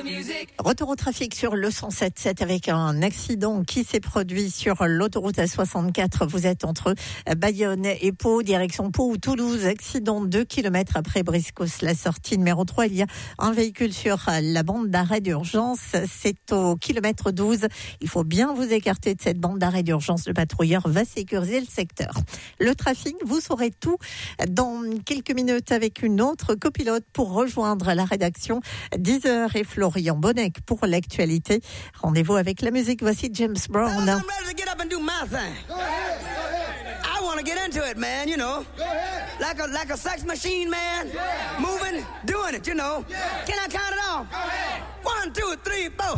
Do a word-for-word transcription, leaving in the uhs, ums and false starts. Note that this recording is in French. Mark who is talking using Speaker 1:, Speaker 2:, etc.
Speaker 1: Retour au trafic sur le cent sept sept avec un accident qui s'est produit sur l'autoroute A soixante-quatre. Vous êtes entre Bayonne et Pau, direction Pau ou Toulouse. Accident deux kilomètres après Briscos, la sortie numéro trois. Il y a un véhicule sur la bande d'arrêt d'urgence. C'est au kilomètre douze. Il faut bien vous écarter de cette bande d'arrêt d'urgence. Le patrouilleur va sécuriser le secteur. Le trafic, vous saurez tout dans quelques minutes avec une autre copilote pour rejoindre la rédaction. dix heures et Florian Bonnec pour l'actualité. Rendez-vous avec la musique. Voici James Brown.
Speaker 2: I'm ready to get up and do my thing. Go ahead, go ahead. I want to get into it, man, you know. Go ahead. Like a like a sex machine, man. Yeah. Moving, doing it, you know. Yeah. Can I count it off? Go ahead. One, two, three, four.